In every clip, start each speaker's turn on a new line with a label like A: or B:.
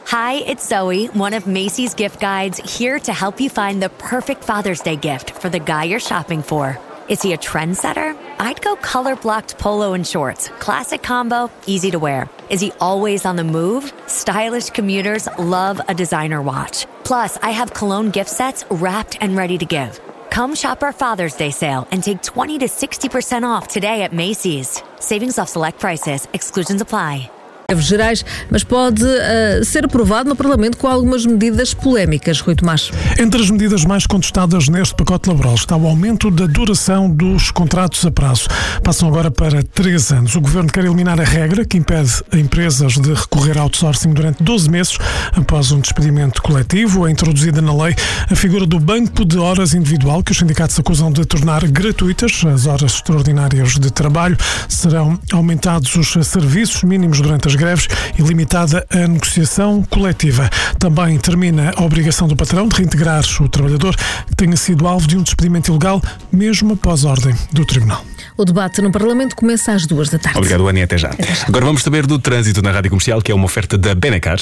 A: Hi, it's Zoe, one of Macy's gift guides, here to help you find the perfect Father's Day gift for the guy you're shopping for. Is he a trendsetter? I'd go color-blocked polo and shorts. Classic combo, easy to wear. Is he always on the move? Stylish commuters love a designer watch. Plus, I have cologne gift sets wrapped and ready to give. Come shop our Father's Day sale and take 20 to 60% off today at Macy's. Savings off select prices. Exclusions apply.
B: Gerais, mas pode ser aprovado no Parlamento com algumas medidas polémicas, Rui Tomás.
C: Entre as medidas mais contestadas neste pacote laboral está o aumento da duração dos contratos a prazo. Passam agora para 3 anos. O Governo quer eliminar a regra que impede empresas de recorrer ao outsourcing durante 12 meses após um despedimento coletivo. É introduzida na lei a figura do banco de horas individual que os sindicatos acusam de tornar gratuitas. As horas extraordinárias de trabalho, serão aumentados os serviços mínimos durante as greves e limitada a negociação coletiva. Também termina a obrigação do patrão de reintegrar o trabalhador que tenha sido alvo de um despedimento ilegal, mesmo após ordem do Tribunal.
B: O debate no Parlamento começa às 2 da tarde.
D: Obrigado, Ana, até já. Agora vamos saber do trânsito na Rádio Comercial, que é uma oferta da Benacar.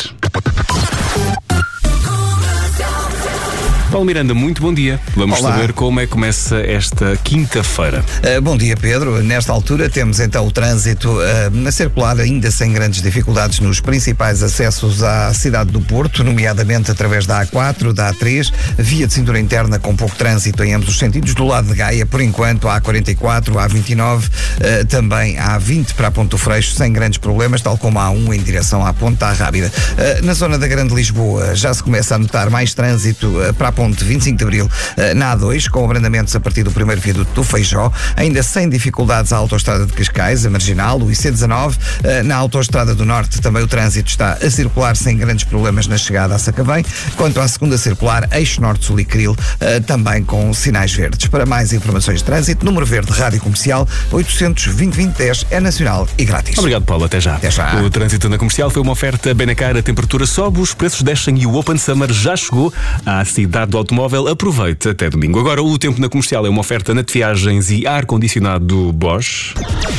D: Paulo Miranda, muito bom dia. Vamos saber como é que começa esta quinta-feira.
E: Bom dia, Pedro. Nesta altura temos então o trânsito a circular ainda sem grandes dificuldades nos principais acessos à cidade do Porto, nomeadamente através da A4, da A3, via de cintura interna com pouco trânsito em ambos os sentidos. Do lado de Gaia, por enquanto, a A44, a A29, também a A20 para a Ponte do Freixo, sem grandes problemas, tal como a A1 em direção à Ponte da Rábida. Na zona da Grande Lisboa já se começa a notar mais trânsito para a Ponte 25 de Abril na A2, com abrandamentos a partir do primeiro viaduto do Feijó, ainda sem dificuldades à Autoestrada de Cascais, a Marginal, o IC19. Na Autoestrada do Norte também o trânsito está a circular sem grandes problemas na chegada a Sacavém. Quanto à segunda circular, eixo Norte-Sul e Cril, também com sinais verdes. Para mais informações de trânsito, número verde Rádio Comercial 800-2020-10 é nacional e grátis.
D: Obrigado, Paulo. Até já.
E: Até já.
D: O trânsito na Comercial foi uma oferta Benacar. A temperatura sobe, os preços descem e o Open Summer já chegou à cidade do automóvel. Aproveite até domingo. Agora o tempo na Comercial é uma oferta Net Viagens e ar-condicionado do Bosch.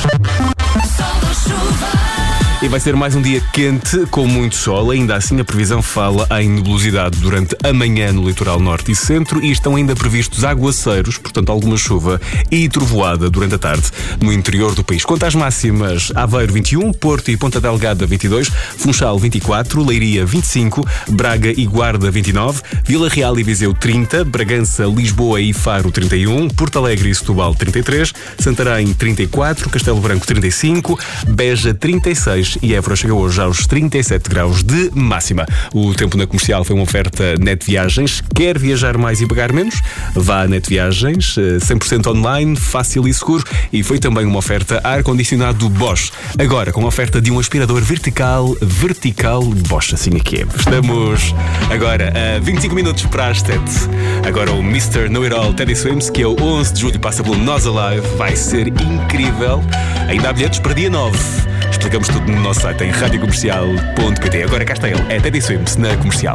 D: E vai ser mais um dia quente, com muito sol. Ainda assim, a previsão fala em nebulosidade durante a manhã no litoral norte e centro e estão ainda previstos aguaceiros, portanto alguma chuva e trovoada durante a tarde no interior do país. Quanto às máximas, Aveiro 21, Porto e Ponta Delgada 22, Funchal 24, Leiria 25, Braga e Guarda 29, Vila Real e Viseu 30, Bragança, Lisboa e Faro 31, Porto Alegre e Setúbal 33, Santarém 34, Castelo Branco 35, Beja 36 e Évora chega hoje aos 37 graus de máxima. O tempo na Comercial foi uma oferta Net Viagens. Quer viajar mais e pagar menos? Vá a Net Viagens, 100% online, fácil e seguro. E foi também uma oferta ar-condicionado do Bosch. Agora com a oferta de um aspirador vertical Bosch, assim é que é. Estamos agora a 25 minutos para as 7. Agora o Mr. Know-It-All Teddy Swims, que é o 11 de julho, passa pelo Nós Alive. Vai ser incrível. Ainda há bilhetes para dia 9. Explicamos tudo no nosso site em radiocomercial.pt. Agora cá está ele, é Teddy Swims na Comercial.